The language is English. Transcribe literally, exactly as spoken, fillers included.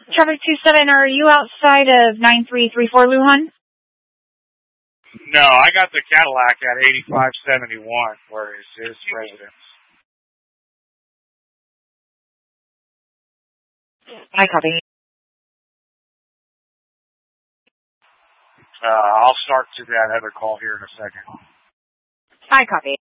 Traffic two seven, are you outside of nine three three four Lujan? No, I got the Cadillac at eighty-five seventy-one, where is his residence. I copy. Uh, I'll start to that other call here in a second. I copy.